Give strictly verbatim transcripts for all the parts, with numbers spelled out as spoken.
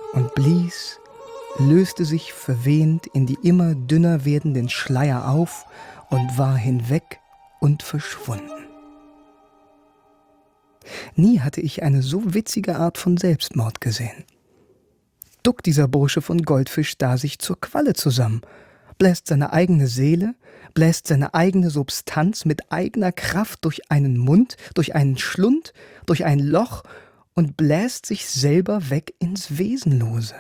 und blies, löste sich verwehend in die immer dünner werdenden Schleier auf und war hinweg und verschwunden. Nie hatte ich eine so witzige Art von Selbstmord gesehen. Duckt dieser Bursche von Goldfisch da sich zur Qualle zusammen, bläst seine eigene Seele, bläst seine eigene Substanz mit eigener Kraft durch einen Mund, durch einen Schlund, durch ein Loch und bläst sich selber weg ins Wesenlose.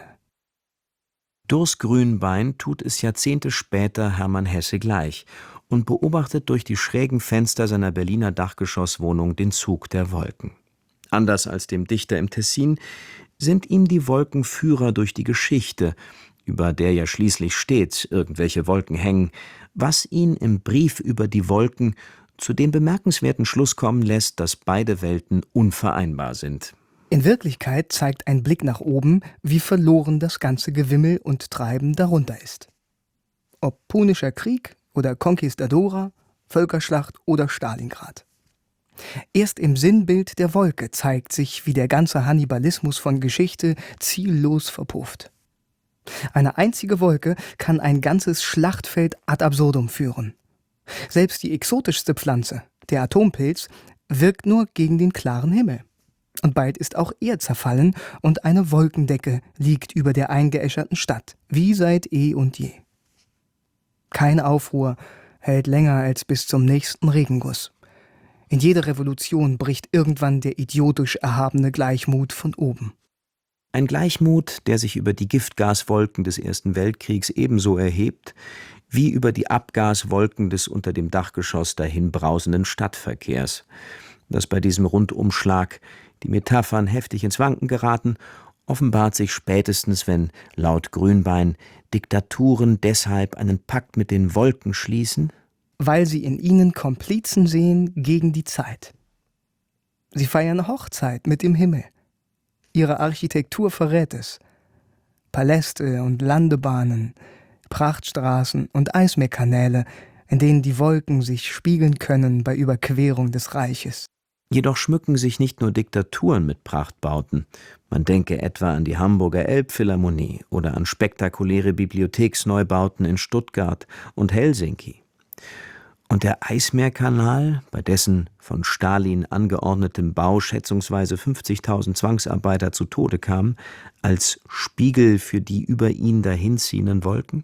Durs Grünbein tut es Jahrzehnte später Hermann Hesse gleich und beobachtet durch die schrägen Fenster seiner Berliner Dachgeschosswohnung den Zug der Wolken. Anders als dem Dichter im Tessin sind ihm die Wolken Führer durch die Geschichte, über der ja schließlich stets irgendwelche Wolken hängen, was ihn im Brief über die Wolken zu dem bemerkenswerten Schluss kommen lässt, dass beide Welten unvereinbar sind. In Wirklichkeit zeigt ein Blick nach oben, wie verloren das ganze Gewimmel und Treiben darunter ist. Ob Punischer Krieg oder Conquistadora, Völkerschlacht oder Stalingrad. Erst im Sinnbild der Wolke zeigt sich, wie der ganze Hannibalismus von Geschichte ziellos verpufft. Eine einzige Wolke kann ein ganzes Schlachtfeld ad absurdum führen. Selbst die exotischste Pflanze, der Atompilz, wirkt nur gegen den klaren Himmel. Und bald ist auch er zerfallen und eine Wolkendecke liegt über der eingeäscherten Stadt, wie seit eh und je. Kein Aufruhr hält länger als bis zum nächsten Regenguss. In jeder Revolution bricht irgendwann der idiotisch erhabene Gleichmut von oben. Ein Gleichmut, der sich über die Giftgaswolken des Ersten Weltkriegs ebenso erhebt, wie über die Abgaswolken des unter dem Dachgeschoss dahinbrausenden Stadtverkehrs. Dass bei diesem Rundumschlag die Metaphern heftig ins Wanken geraten, offenbart sich spätestens, wenn, laut Grünbein, Diktaturen deshalb einen Pakt mit den Wolken schließen, weil sie in ihnen Komplizen sehen gegen die Zeit. Sie feiern Hochzeit mit dem Himmel. Ihre Architektur verrät es. Paläste und Landebahnen, Prachtstraßen und Eismeerkanäle, in denen die Wolken sich spiegeln können bei Überquerung des Reiches. Jedoch schmücken sich nicht nur Diktaturen mit Prachtbauten. Man denke etwa an die Hamburger Elbphilharmonie oder an spektakuläre Bibliotheksneubauten in Stuttgart und Helsinki. Und der Eismeerkanal, bei dessen von Stalin angeordnetem Bau schätzungsweise fünfzigtausend Zwangsarbeiter zu Tode kamen, als Spiegel für die über ihn dahinziehenden Wolken?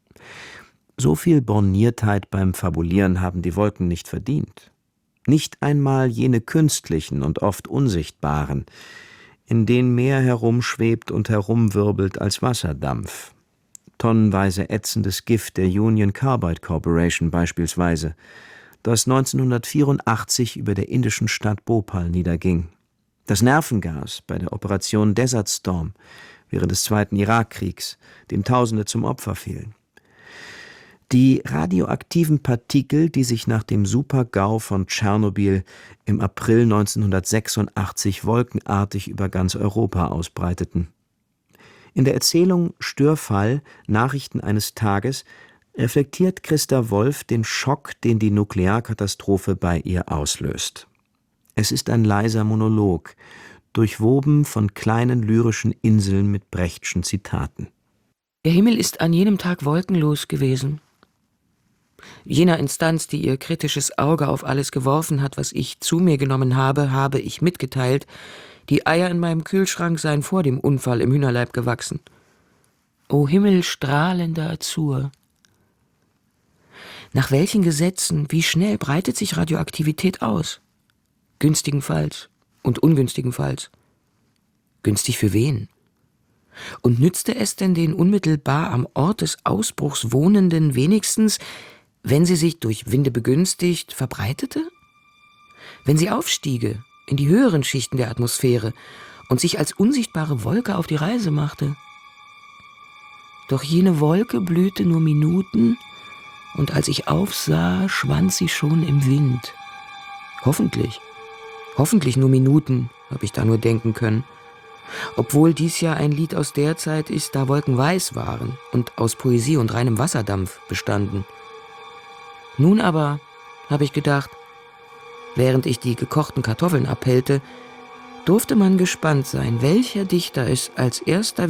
So viel Borniertheit beim Fabulieren haben die Wolken nicht verdient. Nicht einmal jene künstlichen und oft unsichtbaren, in denen mehr herumschwebt und herumwirbelt als Wasserdampf. Tonnenweise ätzendes Gift der Union Carbide Corporation beispielsweise, das neunzehnhundertvierundachtzig über der indischen Stadt Bhopal niederging. Das Nervengas bei der Operation Desert Storm während des Zweiten Irakkriegs, dem Tausende zum Opfer fielen. Die radioaktiven Partikel, die sich nach dem Super-GAU von Tschernobyl im April neunzehnhundertsechsundachtzig wolkenartig über ganz Europa ausbreiteten. In der Erzählung Störfall – Nachrichten eines Tages reflektiert Christa Wolf den Schock, den die Nuklearkatastrophe bei ihr auslöst. Es ist ein leiser Monolog, durchwoben von kleinen lyrischen Inseln mit Brechtschen Zitaten. Der Himmel ist an jenem Tag wolkenlos gewesen. Jener Instanz, die ihr kritisches Auge auf alles geworfen hat, was ich zu mir genommen habe, habe ich mitgeteilt, die Eier in meinem Kühlschrank seien vor dem Unfall im Hühnerleib gewachsen. O Himmel strahlender Azur! Nach welchen Gesetzen, wie schnell breitet sich Radioaktivität aus? Günstigenfalls und ungünstigenfalls. Günstig für wen? Und nützte es denn den unmittelbar am Ort des Ausbruchs Wohnenden wenigstens, wenn sie sich durch Winde begünstigt verbreitete? Wenn sie aufstiege in die höheren Schichten der Atmosphäre und sich als unsichtbare Wolke auf die Reise machte? Doch jene Wolke blühte nur Minuten, und als ich aufsah, schwand sie schon im Wind. Hoffentlich, hoffentlich nur Minuten, habe ich da nur denken können. Obwohl dies ja ein Lied aus der Zeit ist, da Wolken weiß waren und aus Poesie und reinem Wasserdampf bestanden. Nun aber, habe ich gedacht, während ich die gekochten Kartoffeln abhellte, durfte man gespannt sein, welcher Dichter es als erster